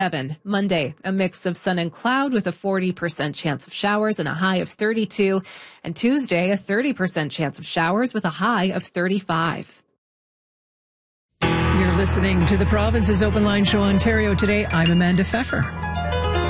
Monday, a mix of sun and cloud with a 40% chance of showers and a high of 32. And Tuesday, a 30% chance of showers with a high of 35. You're listening to the Province's Open Line Show, Ontario Today. I'm Amanda Pfeffer.